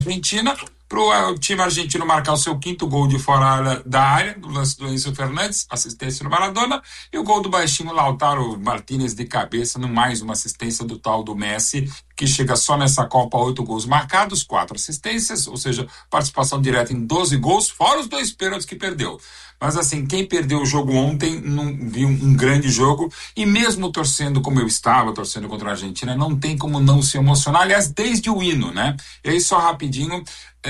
Argentina, para o time argentino marcar o seu 5º gol de fora da área, no lance do Enzo Fernandes, assistência no Maradona, e o gol do baixinho Lautaro Martínez de cabeça, no mais uma assistência do tal do Messi, que chega só nessa Copa a 8 gols marcados, 4 assistências, ou seja, participação direta em 12 gols, fora os 2 pênaltis que perdeu. Mas assim, quem perdeu o jogo ontem não viu um grande jogo, e mesmo torcendo como eu estava, torcendo contra a Argentina, não tem como não se emocionar, aliás, desde o hino, né? E aí só rapidinho,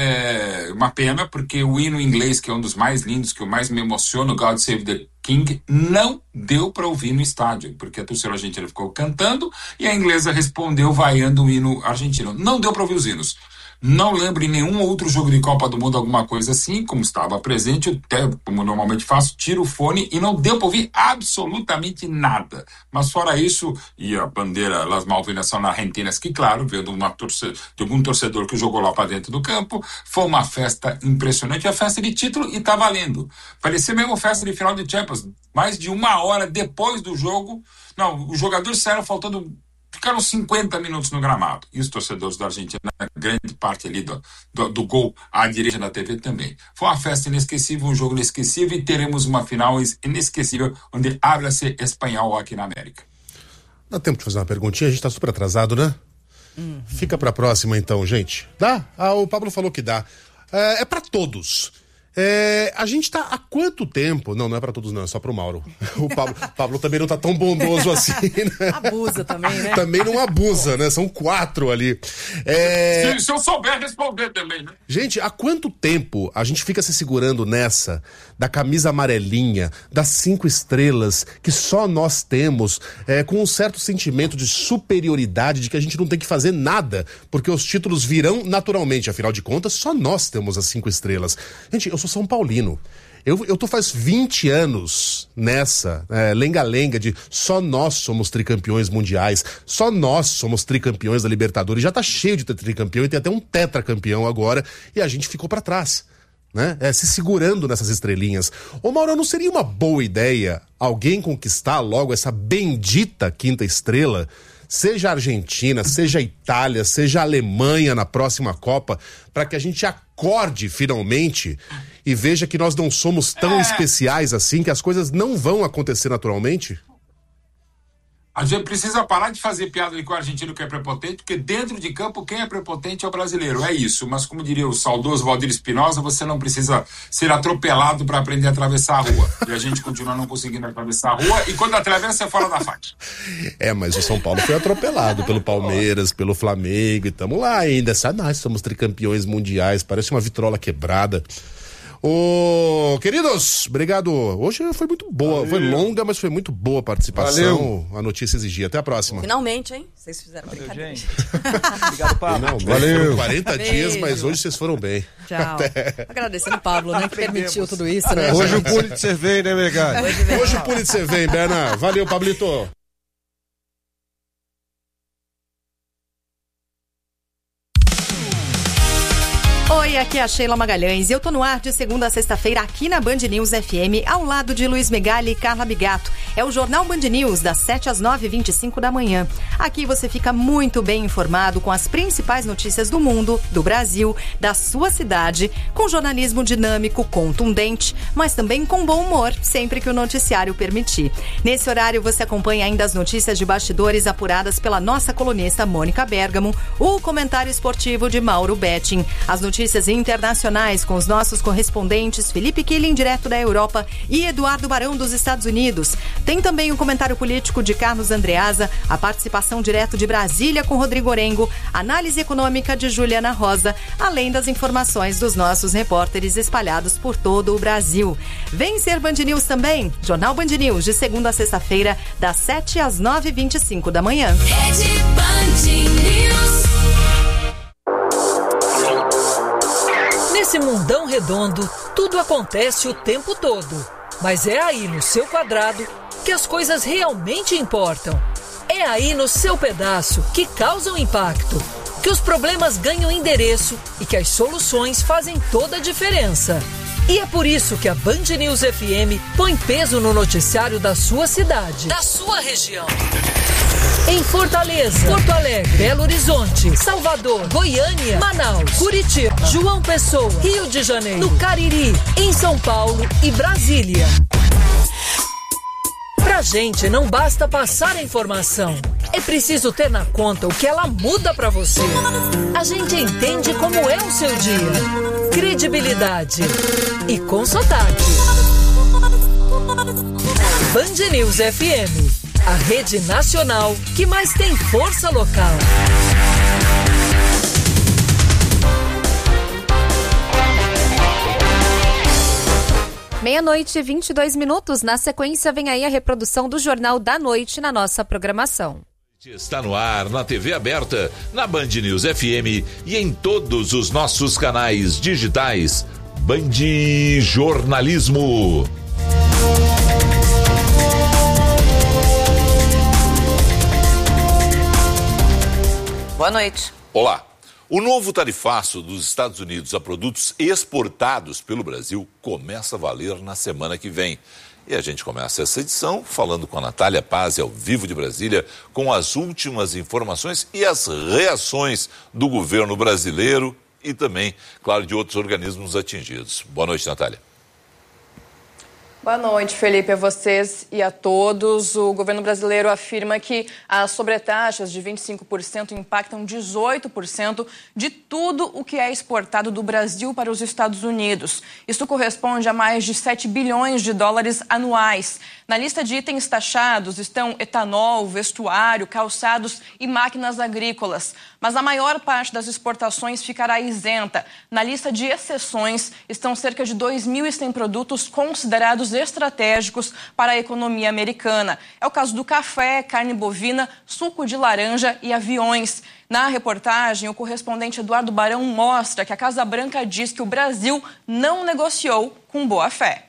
uma pena, porque o hino inglês, que é um dos mais lindos, que eu mais me emociono, God Save the King, não deu para ouvir no estádio, porque a torcida argentina ficou cantando e a inglesa respondeu vaiando o hino argentino. Não deu para ouvir os hinos. Não lembro em nenhum outro jogo de Copa do Mundo alguma coisa assim, como estava presente, até como normalmente faço, tiro o fone e não deu para ouvir absolutamente nada. Mas fora isso, e a bandeira Las Malvinas são argentinas, que claro, veio de algum torcedor que jogou lá para dentro do campo, foi uma festa impressionante, a festa de título, e tá valendo. Parecia mesmo festa de final de Champions, mais de 1 hora depois do jogo, não, os jogadores saíram ficaram 50 minutos no gramado. E os torcedores da Argentina, grande parte ali do gol à direita da TV também. Foi uma festa inesquecível, um jogo inesquecível, e teremos uma final inesquecível, onde habla-se espanhol aqui na América. Dá tempo de fazer uma perguntinha? A gente tá super atrasado, né? Fica pra próxima então, gente. Dá? O Pablo falou que dá. É pra todos. A gente tá há quanto tempo? Não é pra todos não, é só pro Mauro. O Pablo também não tá tão bondoso assim, né? Abusa também, né? Também não abusa, né? São 4 ali. Se eu souber responder também, né? Gente, há quanto tempo a gente fica se segurando nessa da camisa amarelinha, das 5 estrelas, que só nós temos, com um certo sentimento de superioridade, de que a gente não tem que fazer nada, porque os títulos virão naturalmente, afinal de contas, só nós temos as 5 estrelas. Gente, eu sou São Paulino. Eu tô faz 20 anos nessa lenga-lenga de só nós somos tricampeões mundiais, só nós somos tricampeões da Libertadores. Já tá cheio de tricampeão e tem até um tetracampeão agora, e a gente ficou pra trás, né? Se segurando nessas estrelinhas. Ô Mauro, não seria uma boa ideia alguém conquistar logo essa bendita 5ª estrela? Seja a Argentina, seja a Itália, seja a Alemanha na próxima Copa, para que a gente acorde finalmente e veja que nós não somos tão especiais assim, que as coisas não vão acontecer naturalmente? A gente precisa parar de fazer piada com o argentino que é prepotente, porque dentro de campo quem é prepotente é o brasileiro, é isso. Mas como diria o saudoso Valdir Espinosa, você não precisa ser atropelado para aprender a atravessar a rua. E a gente continua não conseguindo atravessar a rua, e quando atravessa é fora da faixa. Mas o São Paulo foi atropelado pelo Palmeiras, pelo Flamengo, e tamo lá ainda. Nós somos tricampeões mundiais, parece uma vitrola quebrada. Queridos, obrigado. Hoje foi muito boa, foi longa, mas foi muito boa a participação. Valeu. A notícia exigia. Até a próxima. Finalmente, hein? Vocês fizeram brincadeira. Gente. Obrigado, Pablo. Valeu. Foram 40 dias, mas hoje vocês foram bem. Tchau. Até. Agradecendo o Pablo, né? Que permitiu tudo isso, né? Hoje o Pulitzer vem, né, Mercado? Hoje o Pulitzer vem, Berna. Valeu, Pablito. Oi, aqui é a Sheila Magalhães e eu tô no ar de segunda a sexta-feira aqui na Band News FM, ao lado de Luiz Megali e Carla Bigato. É o Jornal Band News, das 7 às 9h25 da manhã. Aqui você fica muito bem informado com as principais notícias do mundo, do Brasil, da sua cidade, com jornalismo dinâmico, contundente, mas também com bom humor, sempre que o noticiário permitir. Nesse horário você acompanha ainda as notícias de bastidores apuradas pela nossa colunista Mônica Bergamo, o comentário esportivo de Mauro Betting, as notícias internacionais com os nossos correspondentes Felipe Killing, direto da Europa, e Eduardo Barão, dos Estados Unidos. Tem também o comentário político de Carlos Andreasa, a participação direto de Brasília com Rodrigo Orengo, análise econômica de Juliana Rosa, além das informações dos nossos repórteres espalhados por todo o Brasil. Vem ser Band News também, Jornal Band News, de segunda a sexta-feira, das 7 às 9h25 da manhã. Rede Band News. Nesse mundão redondo, tudo acontece o tempo todo. Mas é aí no seu quadrado que as coisas realmente importam. É aí no seu pedaço que causam impacto, que os problemas ganham endereço e que as soluções fazem toda a diferença. E é por isso que a Band News FM põe peso no noticiário da sua cidade, da sua região. Em Fortaleza, Porto Alegre, Belo Horizonte, Salvador, Goiânia, Manaus, Curitiba, João Pessoa, Rio de Janeiro, no Cariri, em São Paulo e Brasília. Pra gente não basta passar a informação, é preciso ter na conta o que ela muda pra você. A gente entende como é o seu dia. Credibilidade e com sotaque. Band News FM, a rede nacional que mais tem força local. Meia-noite e 22 minutos. Na sequência, vem aí a reprodução do Jornal da Noite na nossa programação. Está no ar, na TV aberta, na Band News FM e em todos os nossos canais digitais. Band Jornalismo. Boa noite. Olá. O novo tarifaço dos Estados Unidos a produtos exportados pelo Brasil começa a valer na semana que vem. E a gente começa essa edição falando com a Natália Paz, ao vivo de Brasília, com as últimas informações e as reações do governo brasileiro e também, claro, de outros organismos atingidos. Boa noite, Natália. Boa noite, Felipe, a vocês e a todos. O governo brasileiro afirma que as sobretaxas de 25% impactam 18% de tudo o que é exportado do Brasil para os Estados Unidos. Isso corresponde a mais de 7 bilhões de dólares anuais. Na lista de itens taxados estão etanol, vestuário, calçados e máquinas agrícolas. Mas a maior parte das exportações ficará isenta. Na lista de exceções estão cerca de 2.100 produtos considerados estratégicos para a economia americana. É o caso do café, carne bovina, suco de laranja e aviões. Na reportagem, o correspondente Eduardo Barão mostra que a Casa Branca diz que o Brasil não negociou com boa fé.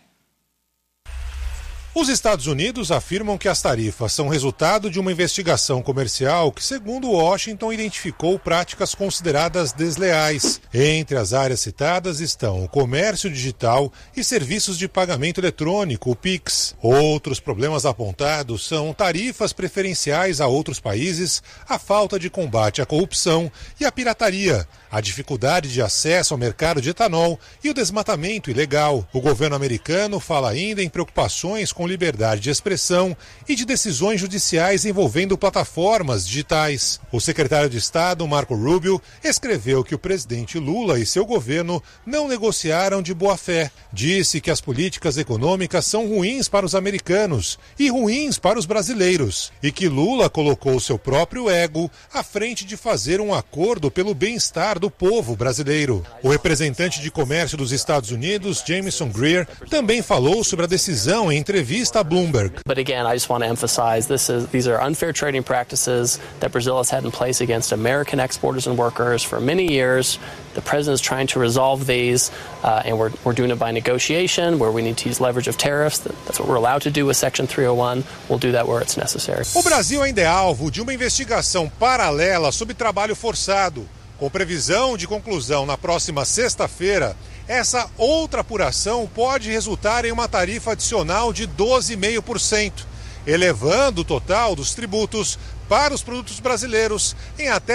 Os Estados Unidos afirmam que as tarifas são resultado de uma investigação comercial que, segundo Washington, identificou práticas consideradas desleais. Entre as áreas citadas estão o comércio digital e serviços de pagamento eletrônico, o PIX. Outros problemas apontados são tarifas preferenciais a outros países, a falta de combate à corrupção e à pirataria, a dificuldade de acesso ao mercado de etanol e o desmatamento ilegal. O governo americano fala ainda em preocupações com liberdade de expressão e de decisões judiciais envolvendo plataformas digitais. O secretário de Estado, Marco Rubio, escreveu que o presidente Lula e seu governo não negociaram de boa fé. Disse que as políticas econômicas são ruins para os americanos e ruins para os brasileiros, e que Lula colocou seu próprio ego à frente de fazer um acordo pelo bem-estar do povo brasileiro. O representante de comércio dos Estados Unidos, Jameson Greer, também falou sobre a decisão em entrevista a Bloomberg. But again, I just want to emphasize these are unfair trading practices that Brazil has had in place against American exporters and workers for many years. The president is trying to resolve these, and we're doing it by negotiation, where we need to use leverage of tariffs. That's what we're allowed to do with Section 301. We'll do that where it's necessary. O Brasil ainda é alvo de uma investigação paralela sobre trabalho forçado. Com previsão de conclusão na próxima sexta-feira, essa outra apuração pode resultar em uma tarifa adicional de 12,5%, elevando o total dos tributos para os produtos brasileiros em até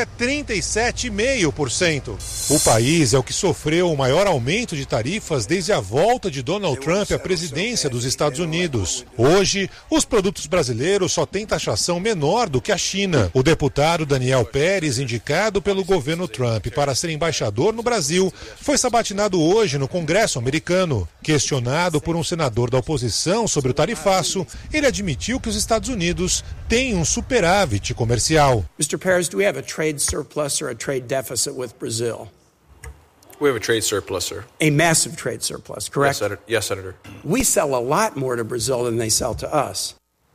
37,5%. O país é o que sofreu o maior aumento de tarifas desde a volta de Donald Trump à presidência dos Estados Unidos. Hoje, os produtos brasileiros só têm taxação menor do que a China. O deputado Daniel Pérez, indicado pelo governo Trump para ser embaixador no Brasil, foi sabatinado hoje no Congresso americano. Questionado por um senador da oposição sobre o tarifaço, ele admitiu que os Estados Unidos têm um superávit comercial. Mr. Pérez, do we have a trade surplus or a trade deficit with Brazil? We have a trade surplus, sir. A massive trade surplus, correct? Yes, Senator. We sell a lot more to Brazil than they sell to us.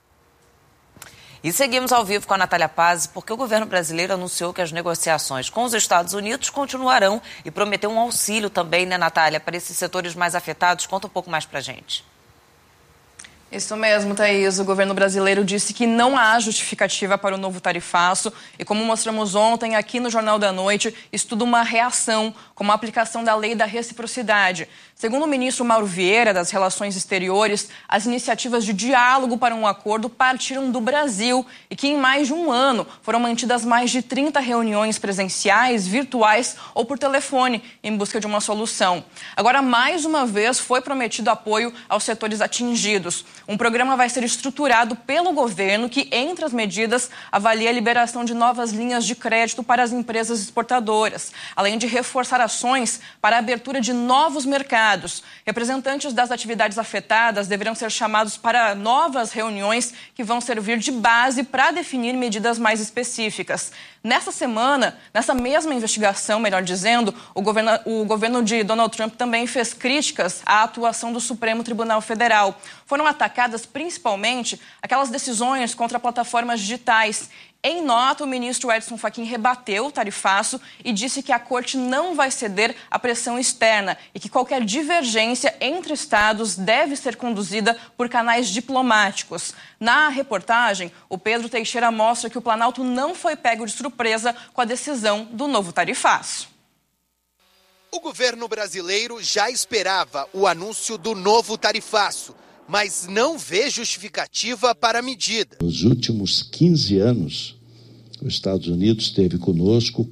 E seguimos ao vivo com a Natália Paz, porque o governo brasileiro anunciou que as negociações com os Estados Unidos continuarão e prometeu um auxílio também, né, Natália, para esses setores mais afetados. Conta um pouco mais pra gente. Isso mesmo, Thaís. O governo brasileiro disse que não há justificativa para o novo tarifaço e, como mostramos ontem aqui no Jornal da Noite, isso tudo uma reação, como a aplicação da lei da reciprocidade. Segundo o ministro Mauro Vieira, das Relações Exteriores, as iniciativas de diálogo para um acordo partiram do Brasil e que em mais de um ano foram mantidas mais de 30 reuniões presenciais, virtuais ou por telefone em busca de uma solução. Agora, mais uma vez, foi prometido apoio aos setores atingidos. Um programa vai ser estruturado pelo governo que, entre as medidas, avalia a liberação de novas linhas de crédito para as empresas exportadoras, além de reforçar ações para a abertura de novos mercados. Representantes das atividades afetadas deverão ser chamados para novas reuniões que vão servir de base para definir medidas mais específicas. Nessa semana, nessa mesma investigação, melhor dizendo, o governo de Donald Trump também fez críticas à atuação do Supremo Tribunal Federal. Foram atacadas principalmente aquelas decisões contra plataformas digitais. Em nota, o ministro Edson Fachin rebateu o tarifaço e disse que a corte não vai ceder à pressão externa e que qualquer divergência entre estados deve ser conduzida por canais diplomáticos. Na reportagem, o Pedro Teixeira mostra que o Planalto não foi pego de surpresa com a decisão do novo tarifaço. O governo brasileiro já esperava o anúncio do novo tarifaço, mas não vê justificativa para a medida. Nos últimos 15 anos, os Estados Unidos teve conosco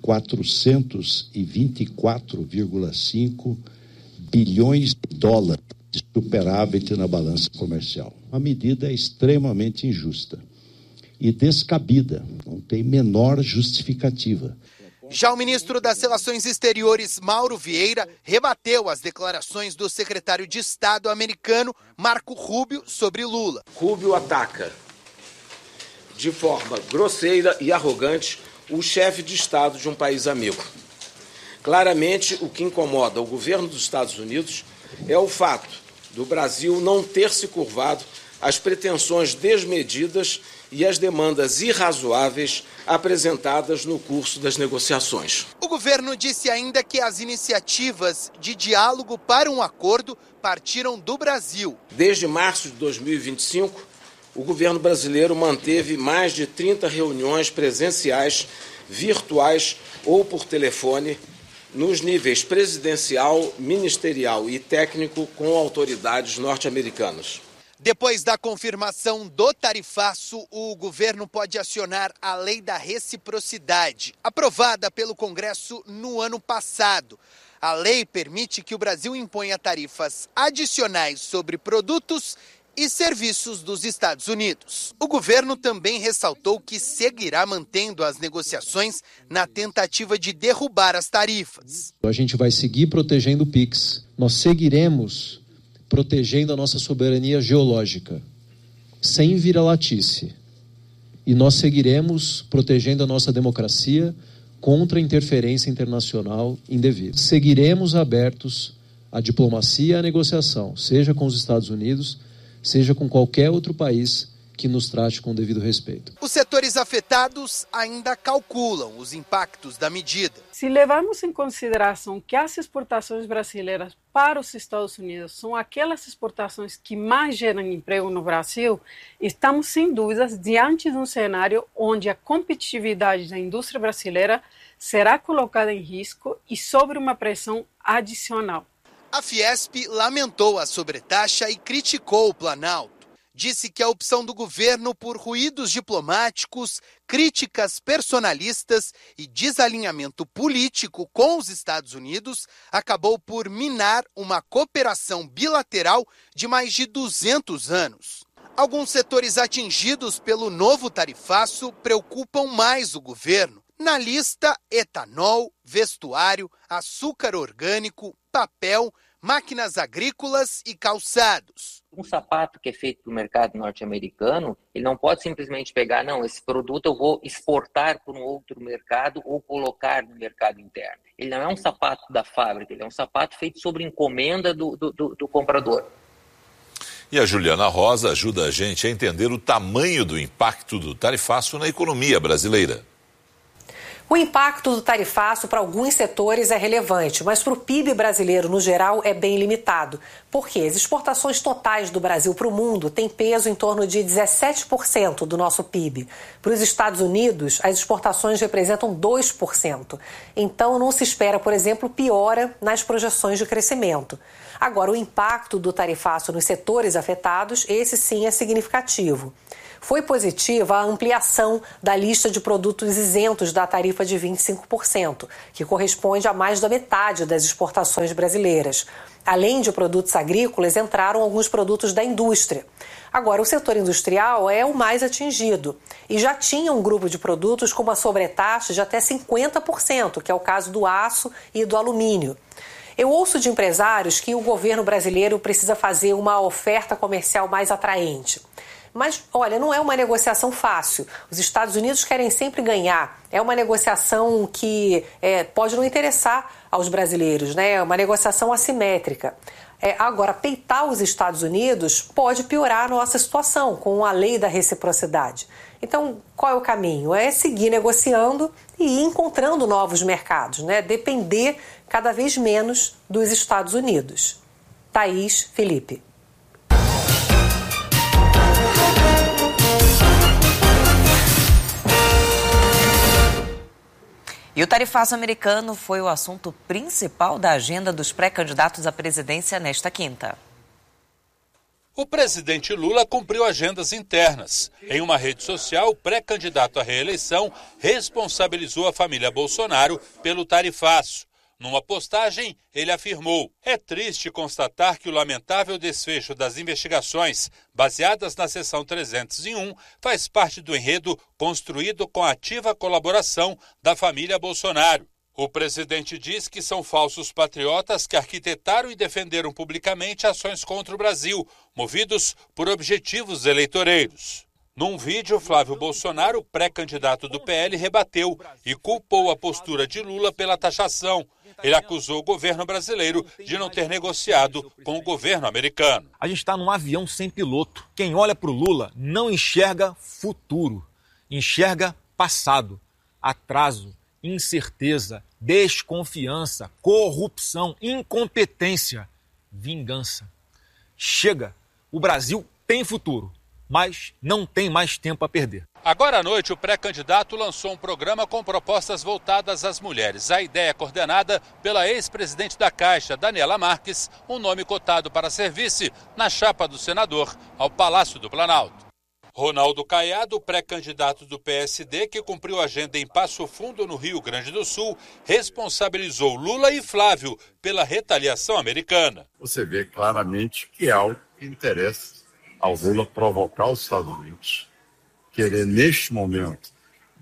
424,5 bilhões de dólares de superávit na balança comercial. A medida é extremamente injusta e descabida, não tem menor justificativa. Já o ministro das Relações Exteriores, Mauro Vieira, rebateu as declarações do secretário de Estado americano, Marco Rubio, sobre Lula. Rubio ataca de forma grosseira e arrogante o chefe de Estado de um país amigo. Claramente, o que incomoda o governo dos Estados Unidos é o fato do Brasil não ter se curvado às pretensões desmedidas e às demandas irrazoáveis apresentadas no curso das negociações. O governo disse ainda que as iniciativas de diálogo para um acordo partiram do Brasil. Desde março de 2025, o governo brasileiro manteve mais de 30 reuniões presenciais, virtuais ou por telefone, nos níveis presidencial, ministerial e técnico com autoridades norte-americanas. Depois da confirmação do tarifaço, o governo pode acionar a lei da reciprocidade, aprovada pelo Congresso no ano passado. A lei permite que o Brasil imponha tarifas adicionais sobre produtos e serviços dos Estados Unidos. O governo também ressaltou que seguirá mantendo as negociações na tentativa de derrubar as tarifas. A gente vai seguir protegendo o PIX. Nós seguiremos protegendo a nossa soberania geológica, sem vira-latice. E nós seguiremos protegendo a nossa democracia contra a interferência internacional indevida. Seguiremos abertos à diplomacia e à negociação, seja com os Estados Unidos, seja com qualquer outro país que nos trate com devido respeito. Os setores afetados ainda calculam os impactos da medida. Se levarmos em consideração que as exportações brasileiras para os Estados Unidos são aquelas exportações que mais geram emprego no Brasil, estamos sem dúvidas diante de um cenário onde a competitividade da indústria brasileira será colocada em risco e sob uma pressão adicional. A Fiesp lamentou a sobretaxa e criticou o Planalto. Disse que a opção do governo por ruídos diplomáticos, críticas personalistas e desalinhamento político com os Estados Unidos acabou por minar uma cooperação bilateral de mais de 200 anos. Alguns setores atingidos pelo novo tarifaço preocupam mais o governo. Na lista, etanol, vestuário, açúcar orgânico, papel, máquinas agrícolas e calçados. Um sapato que é feito para o mercado norte-americano, ele não pode simplesmente pegar, não, esse produto eu vou exportar para um outro mercado ou colocar no mercado interno. Ele não é um sapato da fábrica, ele é um sapato feito sobre encomenda do comprador. E a Juliana Rosa ajuda a gente a entender o tamanho do impacto do tarifaço na economia brasileira. O impacto do tarifaço para alguns setores é relevante, mas para o PIB brasileiro, no geral, é bem limitado. Porque as exportações totais do Brasil para o mundo têm peso em torno de 17% do nosso PIB. Para os Estados Unidos, as exportações representam 2%. Então, não se espera, por exemplo, piora nas projeções de crescimento. Agora, o impacto do tarifaço nos setores afetados, esse sim é significativo. Foi positiva a ampliação da lista de produtos isentos da tarifa de 25%, que corresponde a mais da metade das exportações brasileiras. Além de produtos agrícolas, entraram alguns produtos da indústria. Agora, o setor industrial é o mais atingido e já tinha um grupo de produtos com uma sobretaxa de até 50%, que é o caso do aço e do alumínio. Eu ouço de empresários que o governo brasileiro precisa fazer uma oferta comercial mais atraente. Mas, olha, não é uma negociação fácil. Os Estados Unidos querem sempre ganhar. É uma negociação que pode não interessar aos brasileiros, né? É uma negociação assimétrica. Agora, peitar os Estados Unidos pode piorar a nossa situação com a lei da reciprocidade. Então, qual é o caminho? É seguir negociando e ir encontrando novos mercados, né? Depender cada vez menos dos Estados Unidos. Thaís Felipe. E o tarifaço americano foi o assunto principal da agenda dos pré-candidatos à presidência nesta quinta. O presidente Lula cumpriu agendas internas. Em uma rede social, o pré-candidato à reeleição responsabilizou a família Bolsonaro pelo tarifaço. Numa postagem, ele afirmou: "É triste constatar que o lamentável desfecho das investigações baseadas na seção 301 faz parte do enredo construído com a ativa colaboração da família Bolsonaro." O presidente diz que são falsos patriotas que arquitetaram e defenderam publicamente ações contra o Brasil, movidos por objetivos eleitoreiros. Num vídeo, Flávio Bolsonaro, pré-candidato do PL, rebateu e culpou a postura de Lula pela taxação. Ele acusou o governo brasileiro de não ter negociado com o governo americano. A gente está num avião sem piloto. Quem olha para o Lula não enxerga futuro, enxerga passado, atraso, incerteza, desconfiança, corrupção, incompetência, vingança. Chega, o Brasil tem futuro, mas não tem mais tempo a perder. Agora à noite, o pré-candidato lançou um programa com propostas voltadas às mulheres. A ideia é coordenada pela ex-presidente da Caixa, Daniela Marques, um nome cotado para ser vice na chapa do senador ao Palácio do Planalto. Ronaldo Caiado, pré-candidato do PSD, que cumpriu a agenda em Passo Fundo, no Rio Grande do Sul, responsabilizou Lula e Flávio pela retaliação americana. Você vê claramente que há o interesse ao Lula provocar os Estados Unidos, querer, neste momento,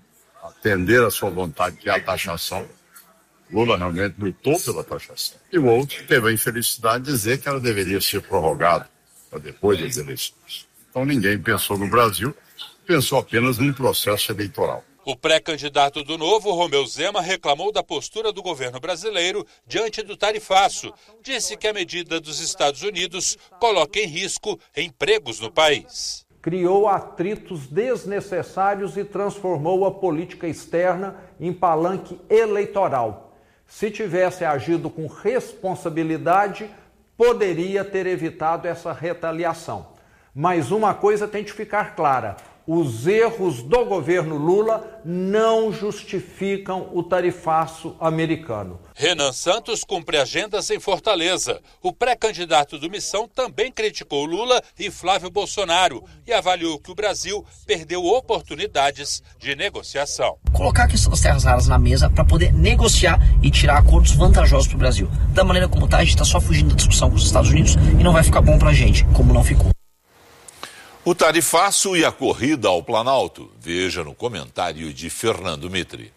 atender a sua vontade, que é a taxação. Lula realmente lutou pela taxação. E o outro teve a infelicidade de dizer que ela deveria ser prorrogada para depois das eleições. Então ninguém pensou no Brasil, pensou apenas num processo eleitoral. O pré-candidato do Novo, Romeu Zema, reclamou da postura do governo brasileiro diante do tarifaço. Disse que a medida dos Estados Unidos coloca em risco empregos no país. Criou atritos desnecessários e transformou a política externa em palanque eleitoral. Se tivesse agido com responsabilidade, poderia ter evitado essa retaliação. Mas uma coisa tem de ficar clara: os erros do governo Lula não justificam o tarifaço americano. Renan Santos cumpre agendas em Fortaleza. O pré-candidato do Missão também criticou Lula e Flávio Bolsonaro e avaliou que o Brasil perdeu oportunidades de negociação. Colocar a questão das terras raras na mesa para poder negociar e tirar acordos vantajosos para o Brasil. Da maneira como está, a gente está só fugindo da discussão com os Estados Unidos e não vai ficar bom para a gente, como não ficou. O tarifaço e a corrida ao Planalto. Veja no comentário de Fernando Mitre.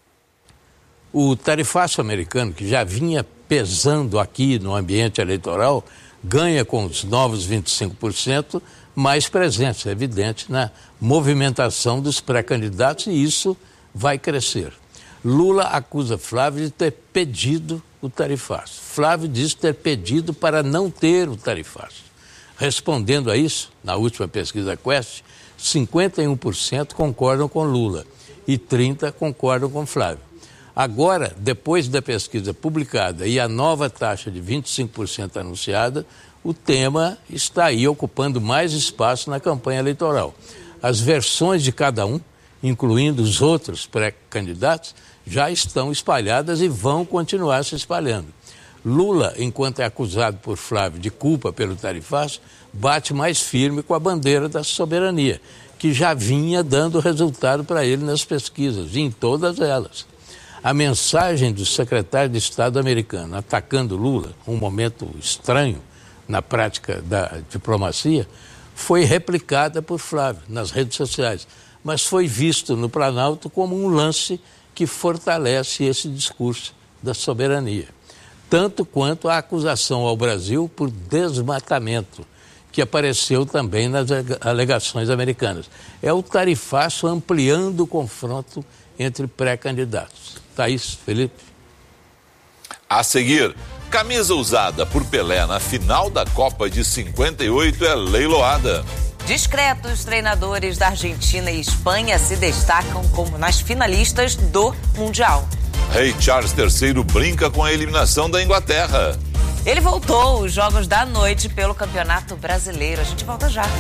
O tarifaço americano, que já vinha pesando aqui no ambiente eleitoral, ganha com os novos 25% mais presença, é evidente, na movimentação dos pré-candidatos, e isso vai crescer. Lula acusa Flávio de ter pedido o tarifaço. Flávio diz ter pedido para não ter o tarifaço. Respondendo a isso, na última pesquisa Quest, 51% concordam com Lula e 30% concordam com Flávio. Agora, depois da pesquisa publicada e a nova taxa de 25% anunciada, o tema está aí ocupando mais espaço na campanha eleitoral. As versões de cada um, incluindo os outros pré-candidatos, já estão espalhadas e vão continuar se espalhando. Lula, enquanto é acusado por Flávio de culpa pelo tarifaço, bate mais firme com a bandeira da soberania, que já vinha dando resultado para ele nas pesquisas, em todas elas. A mensagem do secretário de Estado americano atacando Lula, um momento estranho na prática da diplomacia, foi replicada por Flávio nas redes sociais, mas foi visto no Planalto como um lance que fortalece esse discurso da soberania. Tanto quanto a acusação ao Brasil por desmatamento, que apareceu também nas alegações americanas. É o tarifaço ampliando o confronto entre pré-candidatos. Thaís, Felipe. A seguir, camisa usada por Pelé na final da Copa de 58 é leiloada. Discretos treinadores da Argentina e Espanha se destacam como nas finalistas do Mundial. Rei Charles III brinca com a eliminação da Inglaterra. Ele voltou os Jogos da Noite pelo Campeonato Brasileiro. A gente volta já.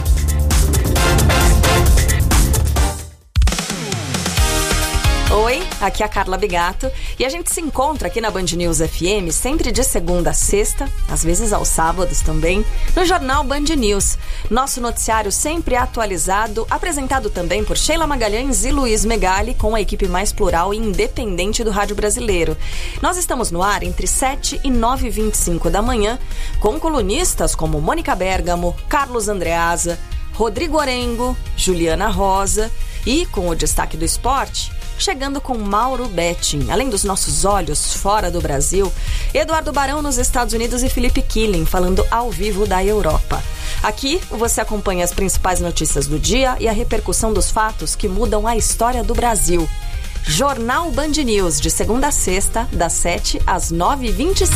Oi, aqui é a Carla Bigato e a gente se encontra aqui na Band News FM sempre de segunda a sexta, às vezes aos sábados também, no Jornal Band News. Nosso noticiário sempre atualizado, apresentado também por Sheila Magalhães e Luiz Megali, com a equipe mais plural e independente do rádio brasileiro. Nós estamos no ar entre 7 e 9h25 da manhã, com colunistas como Mônica Bergamo, Carlos Andreasa, Rodrigo Orengo, Juliana Rosa e, com o destaque do esporte, chegando com Mauro Betting. Além dos nossos olhos fora do Brasil, Eduardo Barão nos Estados Unidos e Felipe Killing falando ao vivo da Europa. Aqui você acompanha as principais notícias do dia e a repercussão dos fatos que mudam a história do Brasil. Jornal Band News, de segunda a sexta, das 7 às 9h25.